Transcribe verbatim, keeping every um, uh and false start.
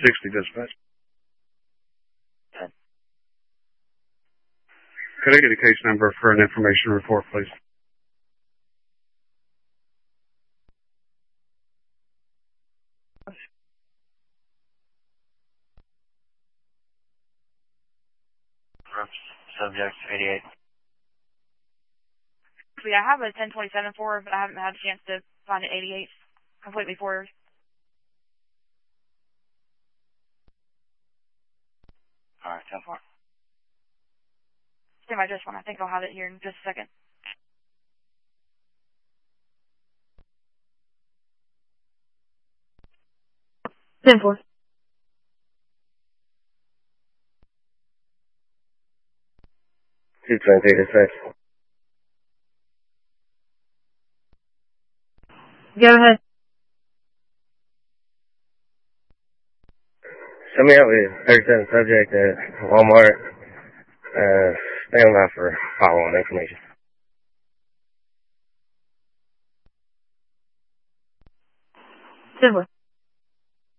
sixty dispatch. Good. Could I get a case number for an information report, please? Subject eighty-eight. I have a ten twenty-seven for her, but I haven't had a chance to find an eighty-eight completely for her. Alright, ten four. Stand by just one. I think I'll have it here in just a second. ten four. two twenty-three dispatch. Go ahead. Show me out with thirty-seven subject at Walmart. Uh, stand by for follow-on information. ten four.